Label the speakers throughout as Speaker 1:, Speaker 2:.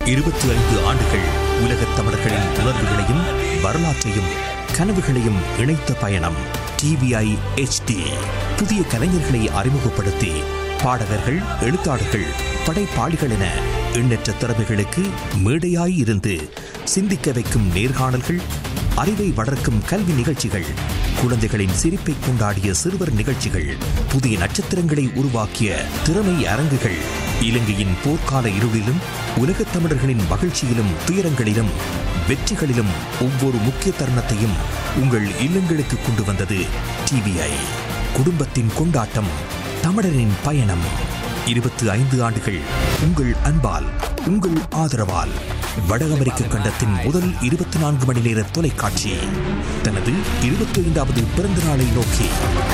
Speaker 1: 25 ஆண்டுகள் உலகத் தமிழர்களின் உணர்வுகளையும் வரலாற்றையும் கனவுகளையும் இணைத்த பயணம். TVI HD புதிய கலைஞர்களை அறிமுகப்படுத்தி பாடகர்கள், எழுத்தாளர்கள், படைப்பாளிகள் என எண்ணற்ற திறமைகளுக்கு மேடையாய் இருந்து சிந்திக்க வைக்கும் நேர்காணல்கள், அறிவை வளர்க்கும் கல்வி நிகழ்ச்சிகள், குழந்தைகளின் சிரிப்பை கொண்டாடிய சிறுவர் நிகழ்ச்சிகள், புதிய நட்சத்திரங்களை உருவாக்கிய திறமை அரங்குகள், இலங்கையின் போர்க்கால இருளிலும் உலகத் தமிழர்களின் மகிழ்ச்சியிலும் துயரங்களிலும் வெற்றிகளிலும் ஒவ்வொரு முக்கிய தருணத்தையும் உங்கள் இல்லங்களுக்கு கொண்டு வந்தது TVI. குடும்பத்தின் கொண்டாட்டம், தமிழரின் பயணம். 25 ஆண்டுகள் உங்கள் அன்பால், உங்கள் ஆதரவால். வட அமெரிக்க கண்டத்தின் முதல் 24 மணி நேர தொலைக்காட்சி தனது 25வது பிறந்த நாளை நோக்கி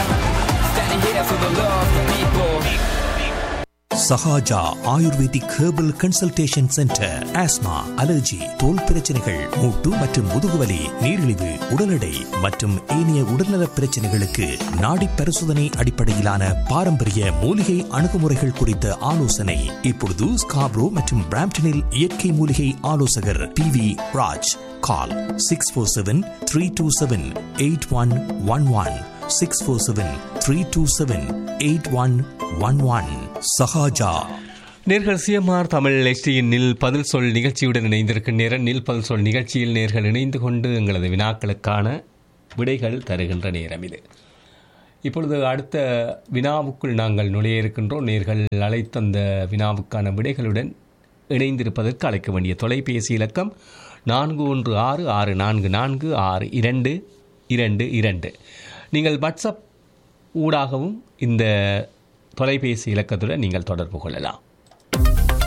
Speaker 1: Sahaja ayurvedic herbal consultation centre. Asthma, allergy, தோல் பிரச்சனைகள், மூட்டு மற்றும் முதுகுவலி, நீரிழிவு, உடல் எடை மற்றும் ஏனைய உடல்நல பிரச்சனைகளுக்கு நாடி பரிசோதனை அடிப்படையிலான பாரம்பரிய மூலிகை அணுகுமுறைகள் குறித்த ஆலோசனை. இப்பொழுது ஸ்காப்ரோ மற்றும் பிராம்ப்டனில் இயற்கை மூலிகை ஆலோசகர் PV ராஜ். கால் 647-327-8111 647-327-8111. சஹாஜா.
Speaker 2: நேர்கள் சிஎம்ஆர் தமிழ் HDயின் நில் பதில் சொல் நிகழ்ச்சியுடன் இணைந்திருக்கும் நேரம். நில் பதில் சொல் நிகழ்ச்சியில் நேர்கள் இணைந்து கொண்டு எங்களது வினாக்களுக்கான விடைகள் தருகின்ற நேரம் இது. இப்பொழுது அடுத்த வினாவுக்குள் நாங்கள் நுழைய இருக்கின்றோம். நேர்கள் அழைத்தந்த வினாவுக்கான விடைகளுடன் இணைந்திருப்பதற்கு அழைக்க வேண்டிய தொலைபேசி இலக்கம் 4164446222. நீங்கள் வாட்ஸ்அப் ஊடாகவும் இந்த தொலைபேசி இலக்கத்துடன் நீங்கள் தொடர்பு கொள்ளலாம்.